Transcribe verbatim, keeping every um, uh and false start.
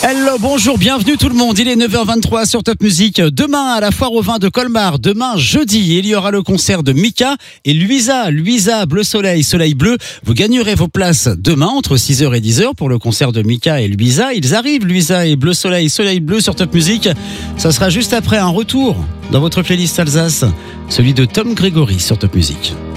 Hello, bonjour, bienvenue tout le monde. Il est neuf heures vingt-trois sur Top Music. Demain, à la Foire au Vin de Colmar, demain jeudi, il y aura le concert de Mika et Luisa. Luisa, Bleu Soleil, Soleil Bleu. Vous gagnerez vos places demain entre six heures et dix heures pour le concert de Mika et Luisa. Ils arrivent, Luisa et Bleu Soleil, Soleil Bleu sur Top Music. Ça sera juste après un retour dans votre playlist Alsace, celui de Tom Grégory sur Top Music.